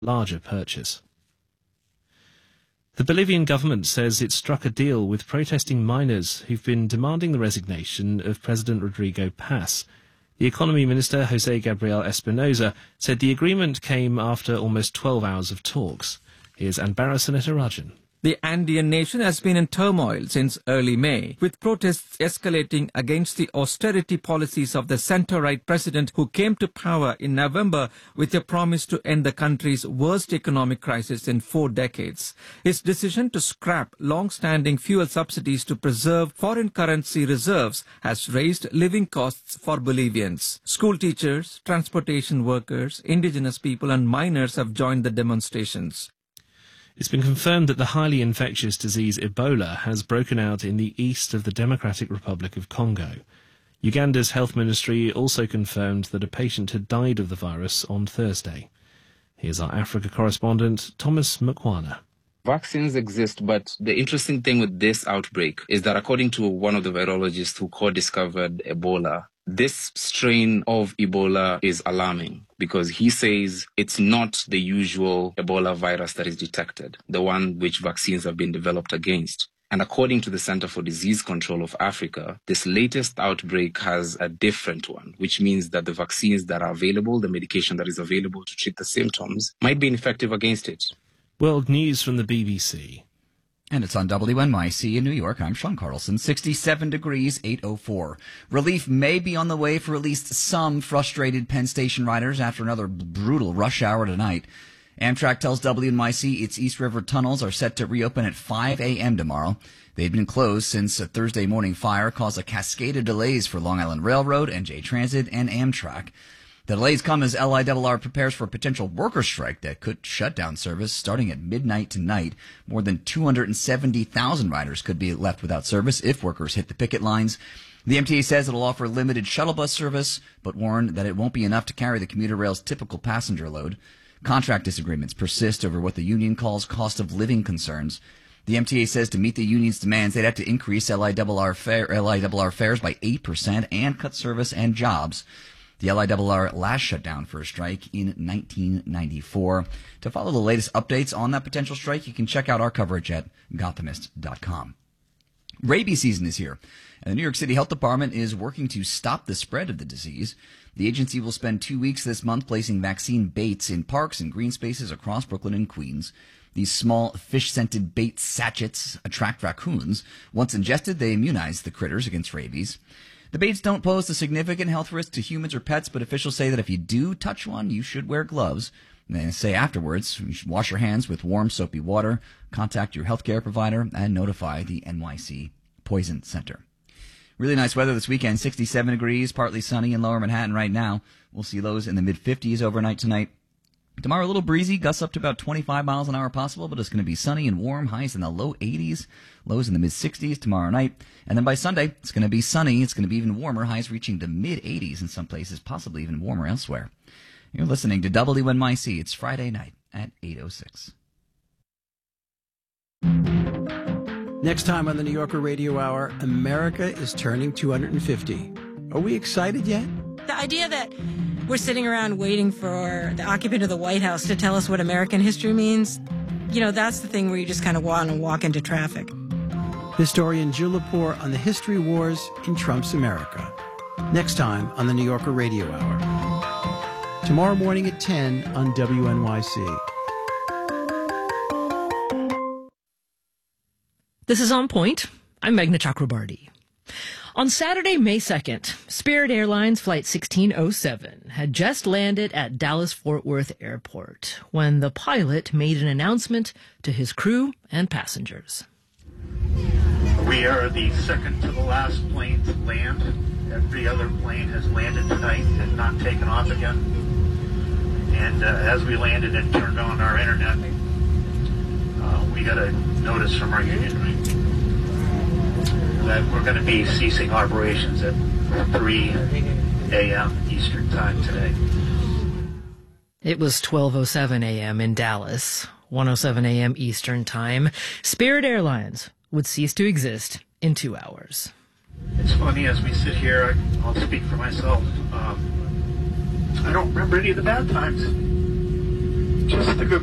larger purchase. The Bolivian government says it struck a deal with protesting miners who've been demanding the resignation of President Rodrigo Paz. The Economy Minister, José Gabriel Espinosa, said the agreement came after almost 12 hours of talks. Here's Anbara Sunitarajan. The Andean nation has been in turmoil since early May, with protests escalating against the austerity policies of the center-right president who came to power in November with a promise to end the country's worst economic crisis in 4 decades. His decision to scrap long-standing fuel subsidies to preserve foreign currency reserves has raised living costs for Bolivians. School teachers, transportation workers, indigenous people and miners have joined the demonstrations. It's been confirmed that the highly infectious disease Ebola has broken out in the east of the Democratic Republic of Congo. Uganda's health ministry also confirmed that a patient had died of the virus on Thursday. Here's our Africa correspondent, Thomas Mukwana. Vaccines exist, but the interesting thing with this outbreak is that according to one of the virologists who co-discovered Ebola, this strain of Ebola is alarming because he says it's not the usual Ebola virus that is detected, the one which vaccines have been developed against. And according to the Center for Disease Control of Africa, this latest outbreak has a different one, which means that the vaccines that are available, the medication that is available to treat the symptoms, might be ineffective against it. World news from the BBC. And it's on WNYC in New York. I'm Sean Carlson. 67 degrees, 8:04. Relief may be on the way for at least some frustrated Penn Station riders after another brutal rush hour tonight. Amtrak tells WNYC its East River tunnels are set to reopen at 5 a.m. tomorrow. They've been closed since a Thursday morning fire caused a cascade of delays for Long Island Railroad, NJ Transit, and Amtrak. The delays come as LIRR prepares for a potential worker strike that could shut down service starting at midnight tonight. More than 270,000 riders could be left without service if workers hit the picket lines. The MTA says it'll offer limited shuttle bus service, but warned that it won't be enough to carry the commuter rail's typical passenger load. Contract disagreements persist over what the union calls cost of living concerns. The MTA says to meet the union's demands, they'd have to increase LIRR fares by 8% and cut service and jobs. The LIRR last shut down for a strike in 1994. To follow the latest updates on that potential strike, you can check out our coverage at Gothamist.com. Rabies season is here, and the New York City Health Department is working to stop the spread of the disease. The agency will spend 2 weeks this month placing vaccine baits in parks and green spaces across Brooklyn and Queens. These small fish-scented bait sachets attract raccoons. Once ingested, they immunize the critters against rabies. The baits don't pose a significant health risk to humans or pets, but officials say that if you do touch one, you should wear gloves. And they say afterwards, you should wash your hands with warm, soapy water, contact your healthcare provider, and notify the NYC Poison Center. Really nice weather this weekend, 67 degrees, partly sunny in lower Manhattan right now. We'll see lows in the mid-50s overnight tonight. Tomorrow, a little breezy, gusts up to about 25 miles an hour possible, but it's going to be sunny and warm, highs in the low 80s, lows in the mid-60s tomorrow night. And then by Sunday, it's going to be sunny, it's going to be even warmer, highs reaching the mid-80s in some places, possibly even warmer elsewhere. You're listening to WNYC. It's Friday night at 8:06. Next time on the New Yorker Radio Hour, America is turning 250. Are we excited yet? The idea that we're sitting around waiting for the occupant of the White House to tell us what American history means, that's the thing where you just kind of want to walk into traffic. Historian Jill Lepore on the history wars in Trump's America. Next time on the New Yorker Radio Hour. Tomorrow morning at 10 on WNYC. This is On Point. I'm Meghna Chakrabarti. On Saturday, May 2nd, Spirit Airlines Flight 1607 had just landed at Dallas-Fort Worth Airport when the pilot made an announcement to his crew and passengers. We are the second to the last plane to land. Every other plane has landed tonight and not taken off again. And as we landed and turned on our internet, we got a notice from our union that we're going to be ceasing operations at 3 a.m. Eastern Time today. It was 12:07 a.m. in Dallas, 1:07 a.m. Eastern Time. Spirit Airlines would cease to exist in 2 hours. It's funny, as we sit here, I'll speak for myself. I don't remember any of the bad times. just a good